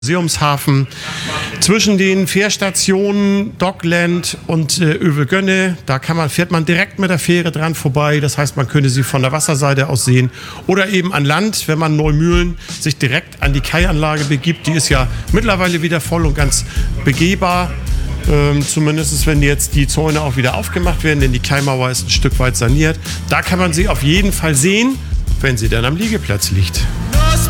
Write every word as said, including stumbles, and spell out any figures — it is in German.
Museumshafen. Zwischen den Fährstationen Dockland und äh, Övelgönne, da kann man, fährt man direkt mit der Fähre dran vorbei. Das heißt, man könnte sie von der Wasserseite aus sehen. Oder eben an Land, wenn man Neumühlen sich direkt an die Kaianlage begibt. Die ist ja mittlerweile wieder voll und ganz begehbar. Ähm, zumindest wenn jetzt die Zäune auch wieder aufgemacht werden, denn die Kaimauer ist ein Stück weit saniert. Da kann man sie auf jeden Fall sehen, wenn sie dann am Liegeplatz liegt.